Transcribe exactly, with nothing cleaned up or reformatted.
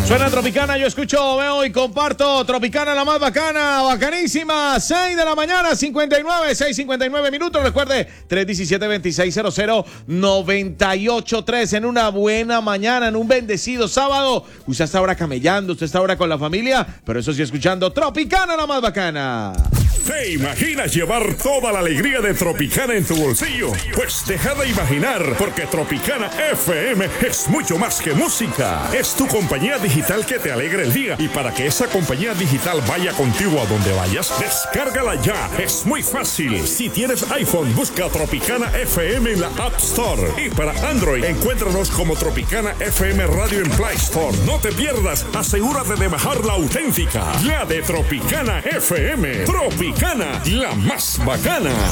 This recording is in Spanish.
Suena Tropicana, yo escucho, veo y comparto. Tropicana, la más bacana, bacanísima. seis de la mañana, cincuenta y nueve, seis cincuenta y nueve minutos. Recuerde, tres diecisiete, veintiséis cero cero, noventa y ocho tres. En una buena mañana, en un bendecido sábado. Usted está ahora camellando, usted está ahora con la familia, pero eso sí, escuchando Tropicana, la más bacana. ¿Te imaginas llevar toda la alegría de Tropicana en tu bolsillo? Pues deja de imaginar, porque Tropicana F M es mucho más que música. Es tu compañía digital que te alegra el día. Y para que esa compañía digital vaya contigo a donde vayas, descárgala ya. Es muy fácil. Si tienes iPhone, busca Tropicana F M en la App Store. Y para Android, encuéntranos como Tropicana F M Radio en Play Store. No te pierdas, asegúrate de bajar la auténtica, la de Tropicana F M. Tropicana, la más bacana.